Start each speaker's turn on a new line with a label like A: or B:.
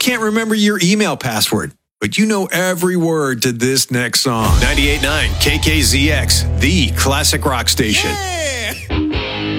A: can't remember your email password, but you know every word to this next song. 98.9 KKZX, the classic rock station.
B: Yeah.